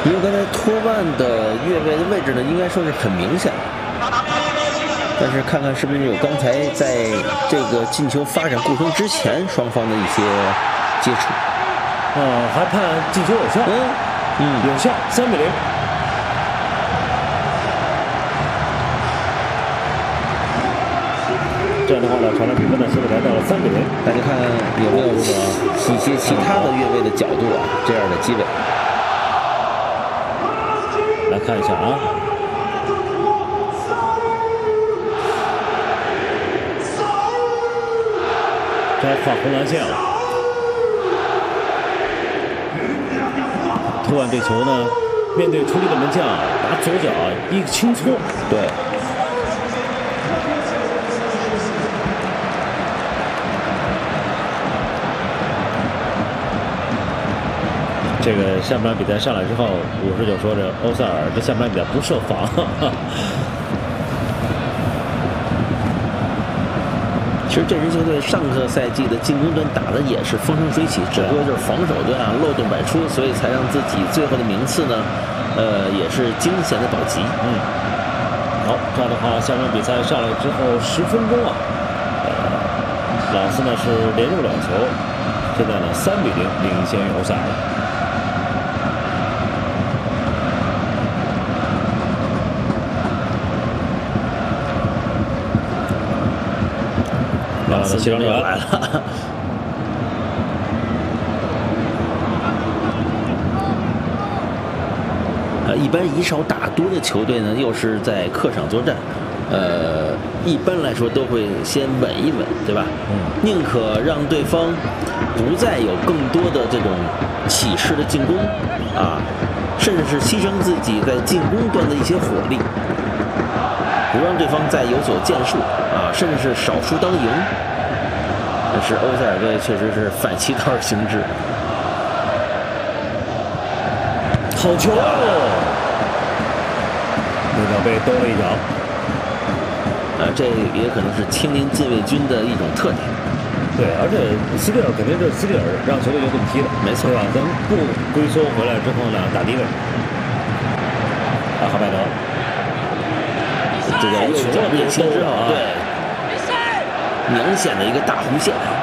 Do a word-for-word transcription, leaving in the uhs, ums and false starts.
因为刚才托万的越位的位置呢，应该说是很明显，但是看看是不是有刚才在这个进球发展过程之前双方的一些接触。 啊、呃，还判进球有效， 嗯嗯， 有效，三比零。这样的话呢，场上比分呢现在来到了三比零。 大家看看有没有这个一些其他的越位的角度啊，这样的机会。 来看一下啊，这还画红蓝线了。托万这球呢，面对出力的门将，拿左脚一个轻搓， 对。 这个下半场比赛上来之后，五十九说这欧塞尔这下半场比赛不设防。 其实这支球队上个赛季的进攻端打的也是风生水起，只不过就是防守端啊漏洞百出，所以才让自己最后的名次呢，呃，也是惊险的保级。 嗯，好，这样的话，下场比赛上来之后十分钟啊，呃，朗斯呢是连入两球，现在呢三比零领先于欧塞尔。 朗斯协调员来了。呃，一般以少打多的球队呢，又是在客场作战，呃，一般来说都会先稳一稳，对吧？ 嗯， 宁可让对方不再有更多的这种起势的进攻啊，甚至是牺牲自己在进攻端的一些火力，不让对方再有所建树啊，甚至是少输当赢。但是欧塞尔队确实是反其道而行之。 好球！那个被兜了一脚。 呃，这也可能是青年禁卫军的一种特点。 对，而且斯蒂尔肯定是斯蒂尔让球队就这么踢的， 没错， 对吧？咱们不龟缩回来之后呢，打低位。啊，哈拜德， 这个右脚变形之后啊，对，明显的一个大弧线。